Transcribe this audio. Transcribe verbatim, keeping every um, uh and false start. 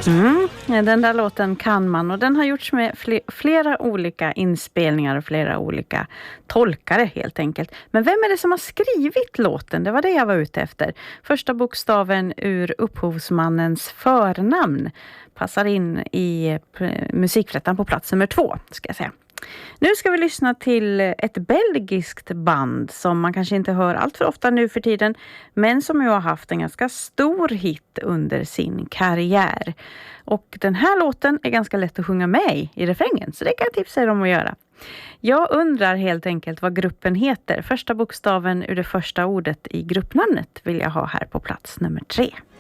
Mm, den där låten kan man, och den har gjorts med flera olika inspelningar och flera olika tolkare helt enkelt. Men vem är det som har skrivit låten? Det var det jag var ute efter. Första bokstaven ur upphovsmannens förnamn passar in i musikflättan på plats nummer två, ska jag säga. Nu ska vi lyssna till ett belgiskt band som man kanske inte hör allt för ofta nu för tiden, men som ju har haft en ganska stor hit under sin karriär. Och den här låten är ganska lätt att sjunga med i, i refrängen, så det kan jag tipsa er om att göra. Jag undrar helt enkelt vad gruppen heter. Första bokstaven ur det första ordet i gruppnamnet vill jag ha här på plats nummer tre.